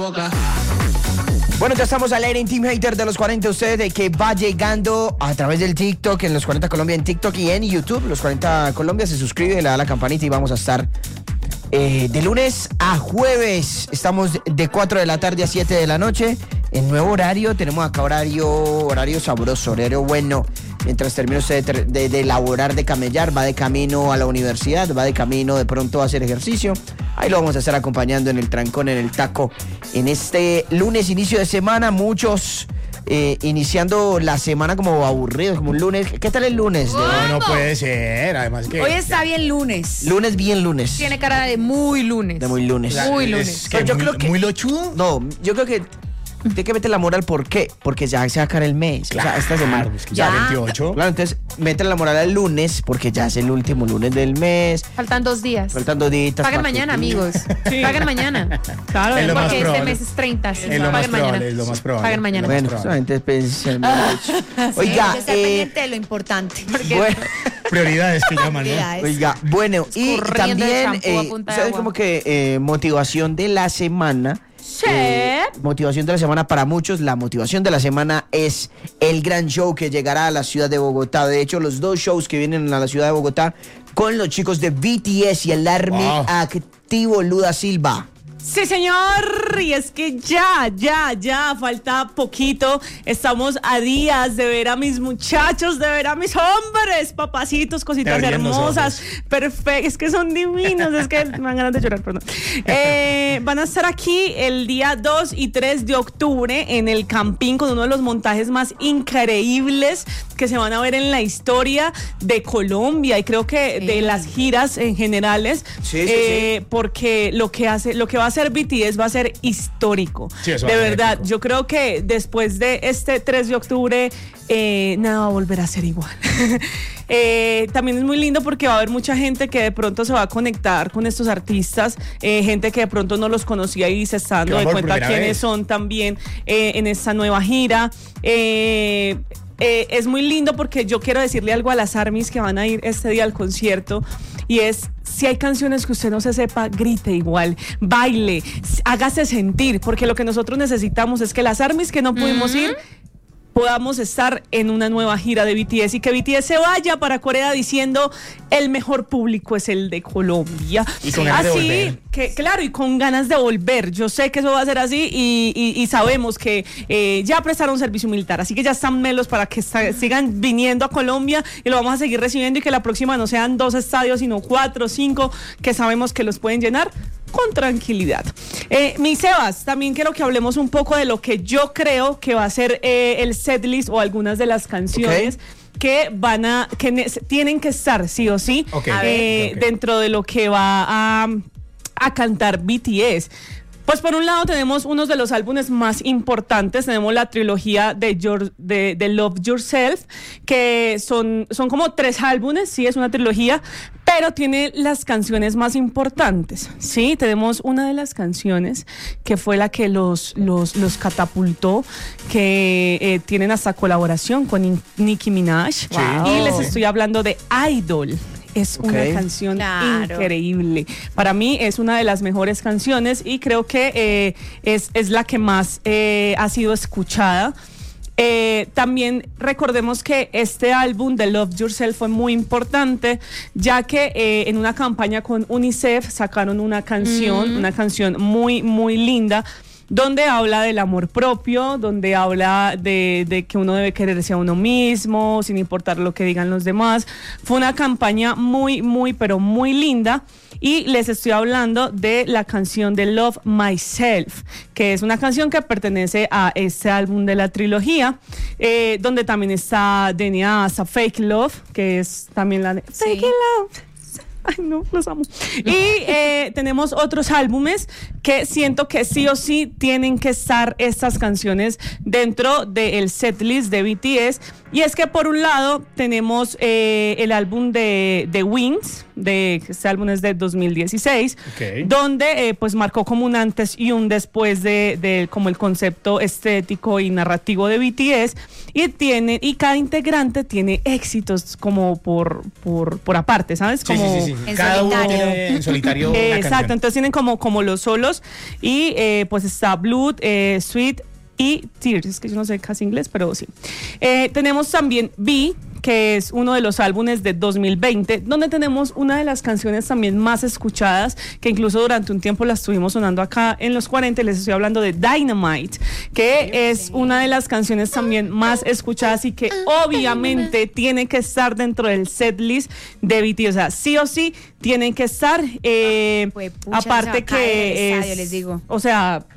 Bueno, ya estamos al aire en Team Hater de los 40. Ustedes de que va llegando a través del TikTok, en los 40 Colombia, en TikTok y en YouTube. Los 40 Colombia, se suscribe, le da la campanita y vamos a estar de lunes a jueves. Estamos de 4 de la tarde a 7 de la noche. En nuevo horario, tenemos acá horario sabroso, horario bueno. Mientras termina usted de laborar, de camellar, va de camino a la universidad, va de camino de pronto a hacer ejercicio. Ahí lo vamos a estar acompañando en el trancón, en el taco. En este lunes, inicio de semana, muchos iniciando la semana como aburridos, como un lunes. ¿Qué tal el lunes? No puede ser, además que... Hoy está bien lunes. Lunes, bien lunes. Tiene cara de muy lunes. De muy lunes. Muy lunes. Que Yo muy, creo que... ¿Muy lochudo? No, yo creo que... Tiene que meter la moral, ¿por qué? Porque ya se va a acabar el mes, Claro, o sea, esta semana. es que ya 28. Claro, entonces mete la moral al lunes, porque ya es el último lunes del mes. Faltan 2 días. Faltan 2 días. Paguen mañana, amigos. Paguen mañana. Claro, Es lo más porque este probable. mes es 30. Sí, Es lo más paguen mañana. probable, es lo más probable. Paguen mañana. Bueno, probable. solamente pues, oiga, Estar pendiente de lo importante. bueno, Prioridades que llaman, ¿no? Prioridades. oiga, bueno, y Escurriendo el también, champú a punta de ¿sabes? agua. Como que motivación de la semana. Sí. Motivación de la semana para muchos. La motivación de la semana es el gran show que llegará a la ciudad de Bogotá. De hecho, los 2 shows que vienen a la ciudad de Bogotá con los chicos de BTS y el Army Activo Luda Silva. Sí, señor, y es que ya, falta poquito. Estamos a días de ver a mis muchachos, de ver a mis hombres, papacitos, cositas Deberían hermosas, perfectos, es que son divinos, es que me dan ganas de llorar, perdón. Van a estar aquí el día 2 y 3 de octubre en el Campín con uno de los montajes más increíbles que se van a ver en la historia de Colombia y creo que de las giras en generales, Sí. porque lo que va a hacer BTS va a ser histórico. Sí, eso de va a ser verdad, épico. yo creo que después de este 3 de octubre nada va a volver a ser igual. También es muy lindo porque va a haber mucha gente que de pronto se va a conectar con estos artistas, gente que de pronto no los conocía y se está dando Que de van por cuenta primera quiénes vez. son también en esta nueva gira. Es muy lindo porque yo quiero decirle algo a las ARMYs que van a ir este día al concierto y es, si hay canciones que usted no se sepa, grite igual, baile, hágase sentir, porque lo que nosotros necesitamos es que las ARMYs que no pudimos ir podamos estar en una nueva gira de BTS y que BTS se vaya para Corea diciendo el mejor público es el de Colombia. Y con ganas de Así volver. que, claro, y con ganas de volver. Yo sé que eso va a ser así y sabemos que ya prestaron servicio militar, así que ya están melos para que sigan viniendo a Colombia y lo vamos a seguir recibiendo y que la próxima no sean 2 estadios, sino 4 o 5, que sabemos que los pueden llenar con tranquilidad. Mi Sebas, también quiero que hablemos un poco de lo que yo creo que va a ser el setlist o algunas de las canciones que tienen que estar sí o sí Ok. dentro de lo que va a cantar BTS. Pues por un lado tenemos uno de los álbumes más importantes, tenemos la trilogía de Love Yourself, que son como 3 álbumes, sí, es una trilogía, pero tiene las canciones más importantes, sí, tenemos una de las canciones que fue la que los catapultó, que tienen hasta colaboración con Nicki Minaj, y les estoy hablando de Idol. Es una canción increíble. Para mí es una de las mejores canciones y creo que es la que más ha sido escuchada. También recordemos que este álbum de Love Yourself fue muy importante, ya que en una campaña con UNICEF sacaron una canción muy, muy linda, donde habla del amor propio, donde habla de que uno debe quererse a uno mismo, sin importar lo que digan los demás. Fue una campaña muy, muy, pero muy linda. Y les estoy hablando de la canción de Love Myself, que es una canción que pertenece a este álbum de la trilogía, donde también está DNA, hasta Fake Love, que es también la de Fake Love. Ay, no, los amo. Y tenemos otros álbumes que siento que sí o sí tienen que estar estas canciones dentro del setlist de BTS. Y es que por un lado tenemos el álbum de Wings, este álbum es de 2016, donde pues marcó como un antes y un después de como el concepto estético y narrativo de BTS. Y cada integrante tiene éxitos como por aparte, ¿sabes? Como En Cada uno solitario. tiene en solitario una Exacto, canción. entonces tienen como los solos y pues está Blood, Sweet y Tears, es que yo no sé casi inglés, pero sí. Tenemos también B, que es uno de los álbumes de 2020, donde tenemos una de las canciones también más escuchadas, que incluso durante un tiempo la estuvimos sonando acá en los 40, les estoy hablando de Dynamite, que es una de las canciones también más escuchadas y que obviamente tiene que estar dentro del setlist de BTS, o sea, sí o sí tienen que estar, Pucha, aparte se va a caer el que estadio, es, les digo. o sea,